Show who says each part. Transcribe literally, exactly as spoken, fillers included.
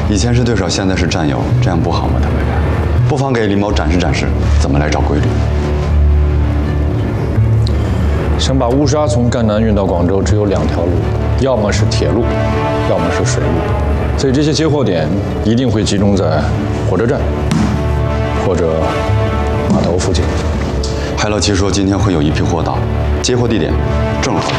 Speaker 1: 以前是对手，现在是战友，这样不好吗，谭委员？不妨给李某展示展示怎么来找规律。
Speaker 2: 想把乌纱从赣南运到广州，只有两条路，要么是铁路，要么是水路。所以这些接货点一定会集中在火车站或者码头附近。
Speaker 1: 海乐奇说今天会有一批货到，接货地点正好